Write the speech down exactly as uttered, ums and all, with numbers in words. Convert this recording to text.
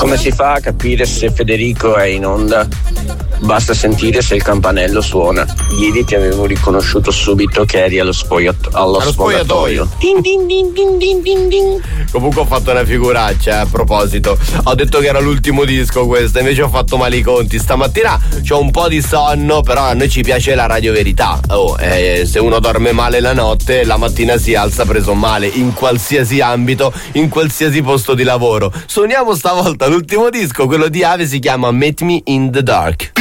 Come si fa a capire se Federico è in onda? Basta sentire se il campanello suona. Ieri ti avevo riconosciuto subito che eri allo, spogliato- allo, allo spogliatoio. Din din din din din din din. Comunque ho fatto una figuraccia, a proposito. Ho detto che era l'ultimo disco questo, invece ho fatto male i conti. Stamattina c'ho un po' di sonno, però a noi ci piace la Radio Verità. Oh, eh, se uno dorme male la notte, la mattina si alza preso male, in qualsiasi ambito, in qualsiasi posto di lavoro. Suoniamo stavolta l'ultimo disco, quello di Ave, si chiama Meet Me in the Dark.